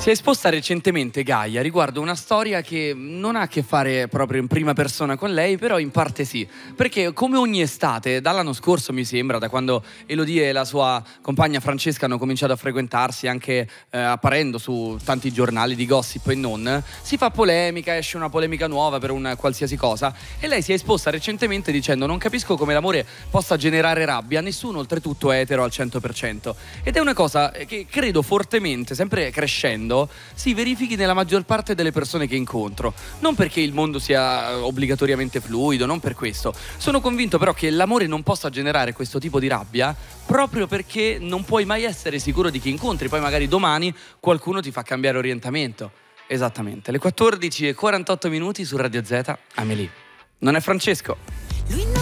Si è esposta recentemente Gaia riguardo una storia che non ha a che fare proprio in prima persona con lei, però in parte sì, perché come ogni estate, dall'anno scorso mi sembra, da quando Elodie e la sua compagna Francesca hanno cominciato a frequentarsi, anche apparendo su tanti giornali di gossip e non, si fa polemica, esce una polemica nuova per un qualsiasi cosa, e lei si è esposta recentemente dicendo: non capisco come l'amore possa generare rabbia, nessuno oltretutto è etero al 100%, ed è una cosa che credo fortemente, sempre crescendo, si verifichi nella maggior parte delle persone che incontro. Non perché il mondo sia obbligatoriamente fluido, non per questo. Sono convinto però che l'amore non possa generare questo tipo di rabbia proprio perché non puoi mai essere sicuro di chi incontri. Poi magari domani qualcuno ti fa cambiare orientamento. Esattamente, le 14:48 su Radio Z, Amélie. Non è Francesco.